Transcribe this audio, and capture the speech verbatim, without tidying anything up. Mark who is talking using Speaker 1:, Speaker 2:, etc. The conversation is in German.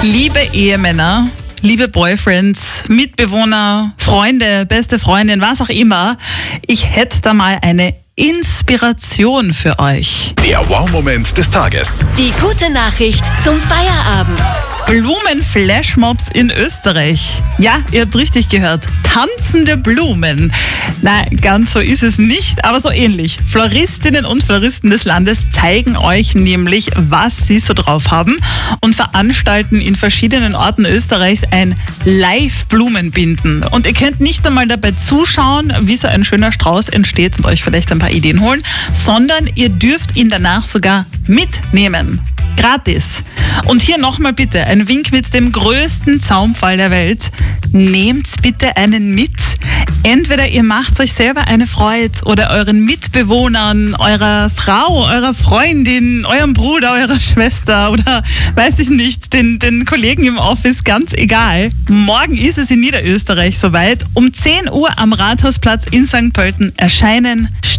Speaker 1: Liebe Ehemänner, liebe Boyfriends, Mitbewohner, Freunde, beste Freundin, was auch immer, ich hätte da mal eine Inspiration für euch.
Speaker 2: Der Wow-Moment des Tages.
Speaker 3: Die gute Nachricht zum Feierabend.
Speaker 1: Blumenflashmobs in Österreich. Ja, ihr habt richtig gehört. Tanzende Blumen. Na, ganz so ist es nicht, aber so ähnlich. Floristinnen und Floristen des Landes zeigen euch nämlich, was sie so drauf haben und veranstalten in verschiedenen Orten Österreichs ein Live-Blumenbinden. Und ihr könnt nicht einmal dabei zuschauen, wie so ein schöner Strauß entsteht und euch vielleicht ein paar Ideen holen, sondern ihr dürft ihn danach sogar mitnehmen. Gratis. Und hier nochmal bitte ein Wink mit dem größten Zaunpfahl der Welt. Nehmt bitte einen mit. Entweder ihr macht euch selber eine Freude oder euren Mitbewohnern, eurer Frau, eurer Freundin, eurem Bruder, eurer Schwester oder weiß ich nicht, den, den Kollegen im Office, ganz egal. Morgen ist es in Niederösterreich soweit. Um zehn Uhr am Rathausplatz in Sankt Pölten erscheinen